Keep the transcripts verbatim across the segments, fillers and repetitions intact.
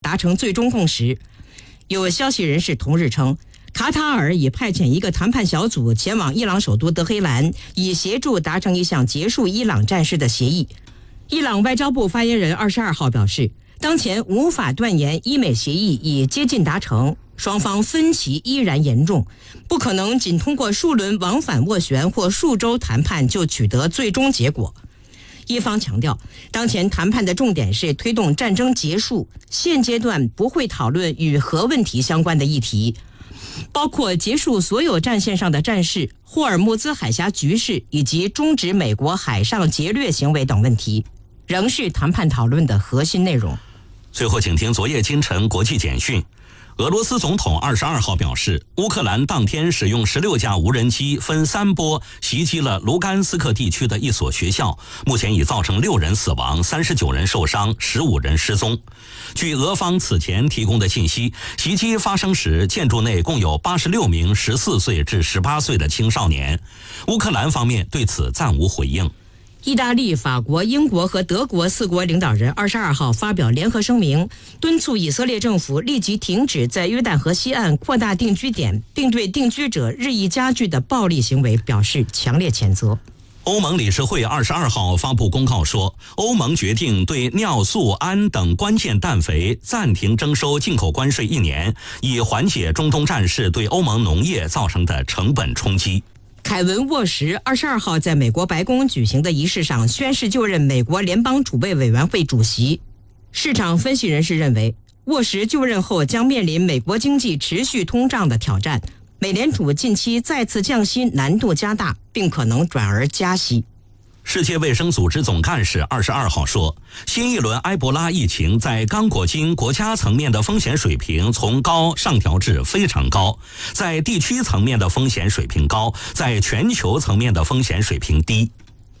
达成最终共识。有消息人士同日称，卡塔尔已派遣一个谈判小组前往伊朗首都德黑兰，以协助达成一项结束伊朗战事的协议。伊朗外交部发言人二十二号表示，当前无法断言伊美协议已接近达成，双方分歧依然严重，不可能仅通过数轮往返斡旋或数周谈判就取得最终结果。一方强调，当前谈判的重点是推动战争结束，现阶段不会讨论与核问题相关的议题，包括结束所有战线上的战事、霍尔木兹海峡局势以及终止美国海上劫掠行为等问题，仍是谈判讨论的核心内容。 最后，请听昨夜今晨国际简讯。俄罗斯总统二十二号表示，乌克兰当天使用十六架无人机分三波袭击了卢甘斯克地区的一所学校，目前已造成六人死亡、三十九人受伤、十五人失踪。据俄方此前提供的信息，袭击发生时建筑内共有八十六名十四岁至十八岁的青少年。乌克兰方面对此暂无回应。 意大利、法国、英国和德国四国领导人二十二号发表联合声明，敦促以色列政府立即停止在约旦河西岸扩大定居点，并对定居者日益加剧的暴力行为表示强烈谴责。 欧盟理事会二十二号发布公告说，欧盟决定对尿素、氨等关键氮肥暂停征收进口关税一年，以缓解中东战事对欧盟农业造成的成本冲击。 凯文·沃什二十二号在美国白宫举行的仪式上宣誓就任美国联邦储备委员会主席。市场分析人士认为，沃什就任后将面临美国经济持续通胀的挑战，美联储近期再次降息难度加大，并可能转而加息。 世界卫生组织总干事二十二号说，新一轮埃博拉疫情在刚果金国家层面的风险水平从高上调至非常高，在地区层面的风险水平高，在全球层面的风险水平低。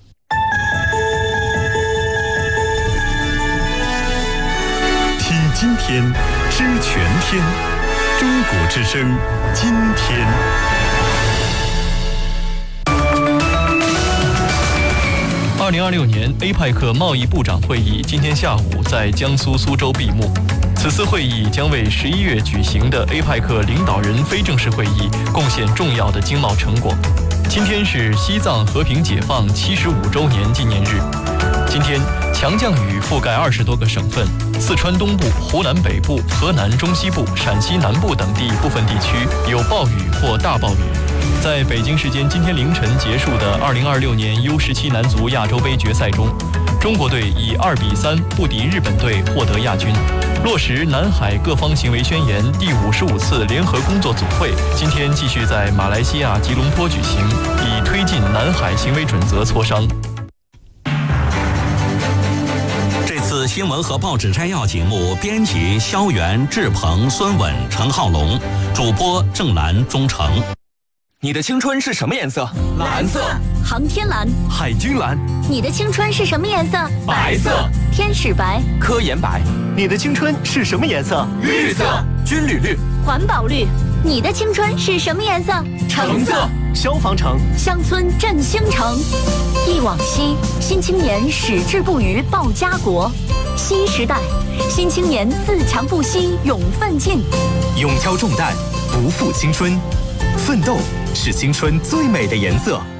听今天，知全天，中国之声，今天。 二零二六年 A 派克贸易部长会议今天下午在江苏苏州闭幕。此次会议将为十一月举行的 A 派克领导人非正式会议贡献重要的经贸成果。今天是西藏和平解放七十五周年纪念日。今天强降雨覆盖二十多个省份，四川东部、湖南北部、河南中西部、陕西南部等地部分地区有暴雨或大暴雨。在北京时间今天凌晨结束的二零二六年 U 十七男足亚洲杯决赛中，中国队以二比三不敌日本队，获得亚军。落实南海各方行为宣言第五十五次联合工作组会今天继续在马来西亚吉隆坡举行，以推进南海行为准则磋商。 这次新闻和报纸摘要节目，编辑肖元、志鹏、孙稳、陈浩龙，主播郑兰、钟诚。 你的青春是什么颜色？蓝色。 航天蓝。 海军蓝。 你的青春是什么颜色？ 白色。 天使白。 科研白。 你的青春是什么颜色？ 绿色。军旅绿。 环保绿。你的青春是什么颜色？ 橙色。 消防橙。 乡村振兴城。忆往昔，新青年矢志不渝报家国。新时代，新青年自强不息勇奋进。 勇挑重担，不负青春。奋斗是青春最美的颜色。